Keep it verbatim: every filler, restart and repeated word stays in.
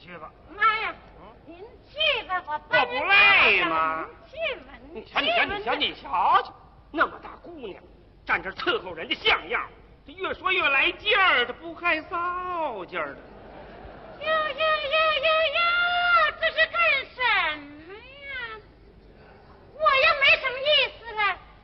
去吧。 妈呀，您去吧，我我不累吗？ 去吧， 你瞧，你瞧，你瞧，你瞧瞧，那么大姑娘，站这伺候人家像样，这越说越来劲儿，这不害臊劲儿的。 就是